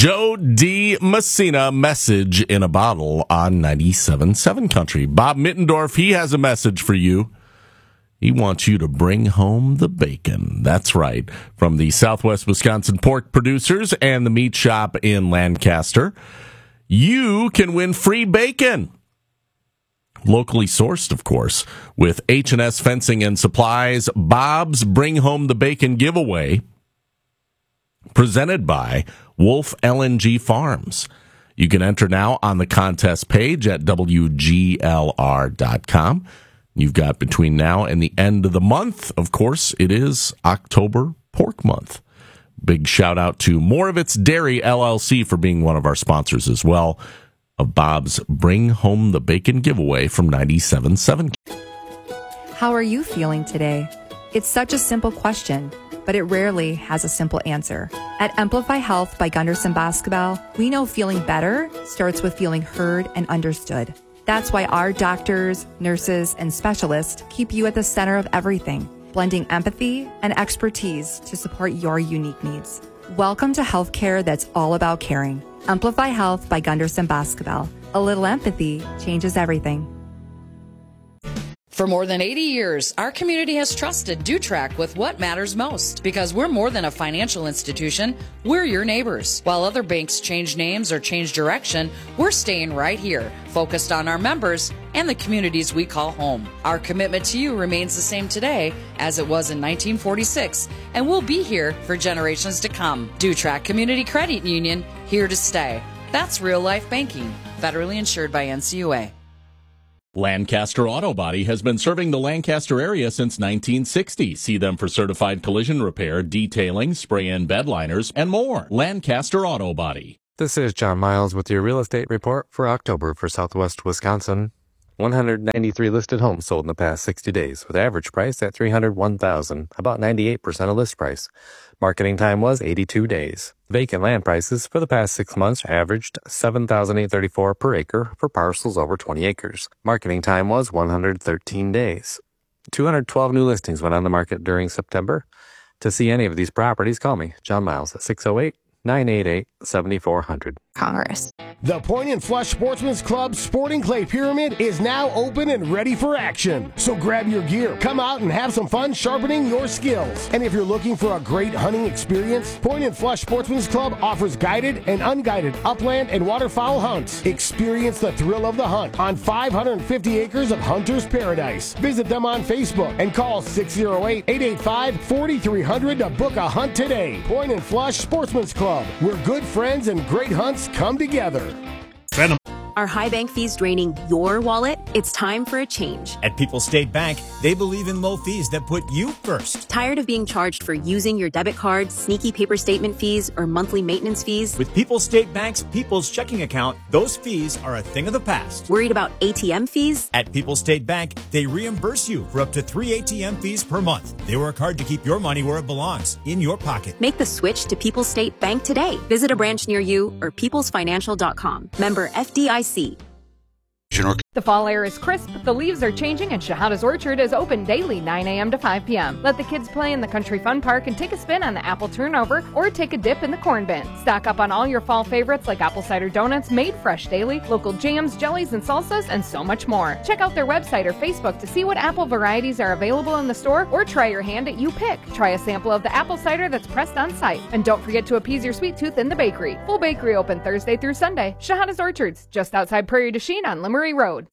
Joe D. Messina, Message in a Bottle on 97.7 Country. Bob Mittendorf, he has a message for you. He wants you to bring home the bacon. That's right. From the Southwest Wisconsin Pork Producers and the Meat Shop in Lancaster, you can win free bacon. Locally sourced, of course, with H&S Fencing and Supplies, Bob's Bring Home the Bacon giveaway, presented by Wolf LNG Farms. You can enter now on the contest page at WGLR.com. You've got between now and the end of the month. Of course, it is October Pork Month. Big shout out to More of Its Dairy LLC for being one of our sponsors as well of Bob's Bring Home the Bacon giveaway from 97.7. How are you feeling today? It's such a simple question, but it rarely has a simple answer. At Amplify Health by Gunderson Basketball, we know feeling better starts with feeling heard and understood. That's why our doctors, nurses, and specialists keep you at the center of everything, blending empathy and expertise to support your unique needs. Welcome to healthcare that's all about caring. Amplify Health by Gunderson Basketball. A little empathy changes everything. For more than 80 years, our community has trusted DuTrack with what matters most. Because we're more than a financial institution, we're your neighbors. While other banks change names or change direction, we're staying right here, focused on our members and the communities we call home. Our commitment to you remains the same today as it was in 1946, and we'll be here for generations to come. DuTrack Community Credit Union, here to stay. That's real life banking, federally insured by NCUA. Lancaster Auto Body has been serving the Lancaster area since 1960. See them for certified collision repair, detailing, spray-in bed liners, and more. Lancaster Auto Body. This is John Miles with your real estate report for October for Southwest Wisconsin. 193 listed homes sold in the past 60 days, with average price at $301,000, about 98% of list price. Marketing time was 82 days. Vacant land prices for the past 6 months averaged $7,834 per acre for parcels over 20 acres. Marketing time was 113 days. 212 new listings went on the market during September. To see any of these properties, call me, John Miles, at 608-988-7400. Congress. The Point and Flush Sportsman's Club Sporting Clay Pyramid is now open and ready for action. So grab your gear, come out and have some fun sharpening your skills. And if you're looking for a great hunting experience, Point and Flush Sportsman's Club offers guided and unguided upland and waterfowl hunts. Experience the thrill of the hunt on 550 acres of hunter's paradise. Visit them on Facebook and call 608-885-4300 to book a hunt today. Point and Flush Sportsman's Club, where good friends and great hunts come together. Are high bank fees draining your wallet? It's time for a change. At People's State Bank, they believe in low fees that put you first. Tired of being charged for using your debit card, sneaky paper statement fees, or monthly maintenance fees? With People's State Bank's People's Checking Account, those fees are a thing of the past. Worried about ATM fees? At People's State Bank, they reimburse you for up to 3 ATM fees per month. They work hard to keep your money where it belongs, in your pocket. Make the switch to People's State Bank today. Visit a branch near you or peoplesfinancial.com. Member FDIC. The fall air is crisp, the leaves are changing, and Shahada's Orchard is open daily 9 a.m. to 5 p.m. Let the kids play in the Country Fun Park and take a spin on the apple turnover or take a dip in the corn bin. Stock up on all your fall favorites like apple cider donuts made fresh daily, local jams, jellies, and salsas, and so much more. Check out their website or Facebook to see what apple varieties are available in the store or try your hand at You Pick. Try a sample of the apple cider that's pressed on site. And don't forget to appease your sweet tooth in the bakery. Full bakery open Thursday through Sunday. Shahada's Orchards, just outside Prairie du Chien on Limerick Road.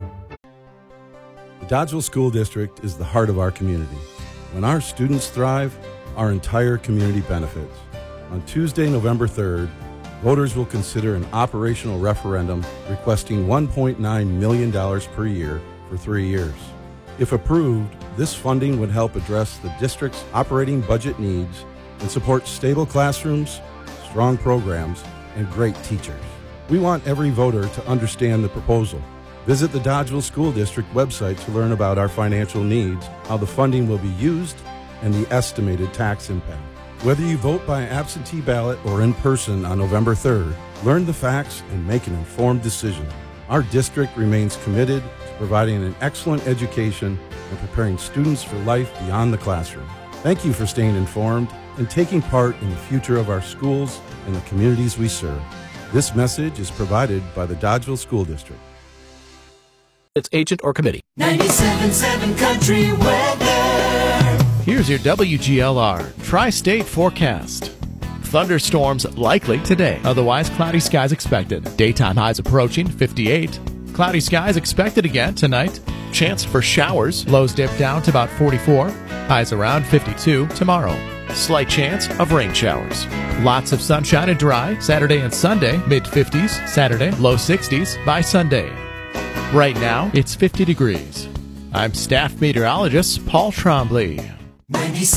The Dodgeville School District is the heart of our community. When our students thrive, our entire community benefits. On Tuesday, November 3rd, voters will consider an operational referendum requesting $1.9 million per year for 3 years. If approved, this funding would help address the district's operating budget needs and support stable classrooms, strong programs, and great teachers. We want every voter to understand the proposal. Visit the Dodgeville School District website to learn about our financial needs, how the funding will be used, and the estimated tax impact. Whether you vote by absentee ballot or in person on November 3rd, learn the facts and make an informed decision. Our district remains committed to providing an excellent education and preparing students for life beyond the classroom. Thank you for staying informed. and taking part in the future of our schools and the communities we serve. This message is provided by the Dodgeville School District. Its agent or committee. 97.7 Country Weather. Here's your WGLR Tri-State forecast. Thunderstorms likely today. Otherwise, cloudy skies expected. Daytime highs approaching 58. Cloudy skies expected again tonight. Chance for showers. Lows dip down to about 44. Highs around 52 tomorrow. Slight chance of rain showers. Lots of sunshine and dry. Saturday and Sunday, mid-50s. Saturday, low 60s by Sunday. Right now, it's 50 degrees. I'm staff meteorologist Paul Trombley. 97.